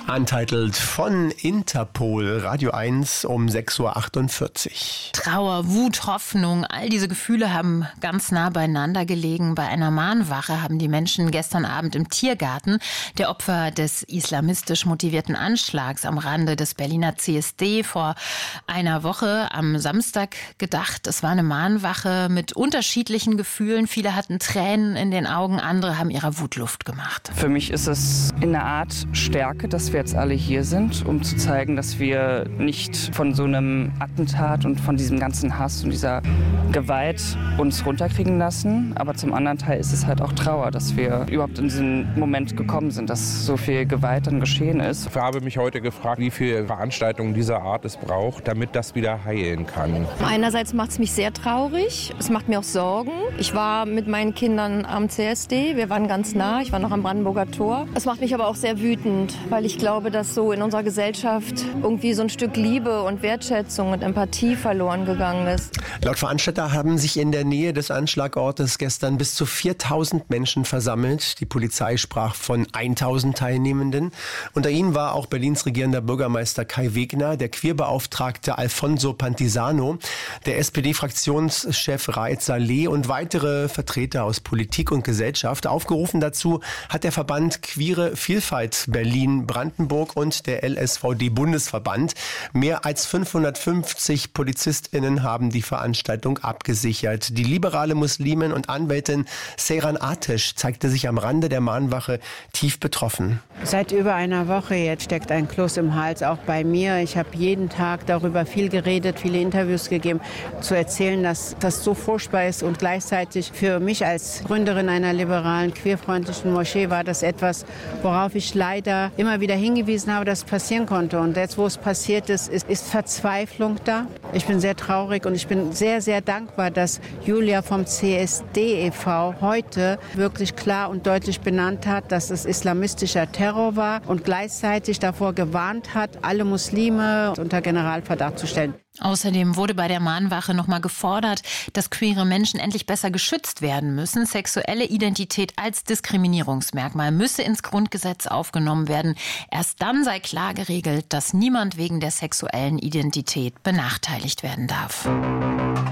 Untitled von Interpol, Radio 1 um 6.48 Uhr. Trauer, Wut, Hoffnung, all diese Gefühle haben ganz nah beieinander gelegen. Bei einer Mahnwache haben die Menschen gestern Abend im Tiergarten der Opfer des islamistisch motivierten Anschlags am Rande des Berliner CSD vor einer Woche am Samstag gedacht. Es war eine Mahnwache mit unterschiedlichen Gefühlen. Viele hatten Tränen in den Augen, andere haben ihrer Wut Luft gemacht. Für mich ist es in einer Art Stärke, dass wir jetzt alle hier sind, um zu zeigen, dass wir nicht von so einem Attentat und von diesem ganzen Hass und dieser Gewalt uns runterkriegen lassen. Aber zum anderen Teil ist es halt auch Trauer, dass wir überhaupt in diesen Moment gekommen sind, dass so viel Gewalt dann geschehen ist. Ich habe mich heute gefragt, wie viele Veranstaltungen dieser Art es braucht, damit das wieder heilen kann. Einerseits macht es mich sehr traurig, es macht mir auch Sorgen. Ich war mit meinen Kindern am CSD, wir waren ganz nah, ich war noch am Brandenburger Tor. Es macht mich aber auch sehr wütend, weil ich glaube, dass so in unserer Gesellschaft irgendwie so ein Stück Liebe und Wertschätzung und Empathie verloren gegangen ist. Laut Veranstalter haben sich in der Nähe des Anschlagortes gestern bis zu 4.000 Menschen versammelt. Die Polizei sprach von 1.000 Teilnehmenden. Unter ihnen war auch Berlins regierender Bürgermeister Kai Wegner, der Queerbeauftragte Alfonso Pantisano, der SPD-Fraktionschef Raed Saleh und weitere Vertreter aus Politik und Gesellschaft. Aufgerufen dazu hat der Verband Queere Vielfalt Berlin-Brandenburg und der LSVD-Bundesverband. Mehr als 550 PolizistInnen haben die Veranstaltung abgesichert. Die liberale Muslimin und Anwältin Seyran Atesh zeigte sich am Rande der Mahnwache tief betroffen. Seit über einer Woche jetzt steckt ein Kloß im Hals, auch bei mir. Ich habe jeden Tag darüber viel geredet, viele Interviews gegeben, zu erzählen, dass das so furchtbar ist. Und gleichzeitig für mich als Gründerin einer liberalen, queerfreundlichen Moschee war das etwas, worauf ich leider immer wieder hingewiesen habe, dass es passieren konnte. Und jetzt, wo es passiert ist, ist Verzweiflung da. Ich bin sehr traurig und ich bin sehr, sehr dankbar, dass Julia vom CSD e.V. heute wirklich klar und deutlich benannt hat, dass es islamistischer Terror war und gleichzeitig davor gewarnt hat, alle Muslime unter Generalverdacht zu stellen. Außerdem wurde bei der Mahnwache nochmal gefordert, dass queere Menschen endlich besser geschützt werden müssen. Sexuelle Identität als Diskriminierungsmerkmal müsse ins Grundgesetz aufgenommen werden. Erst dann sei klar geregelt, dass niemand wegen der sexuellen Identität benachteiligt werden darf.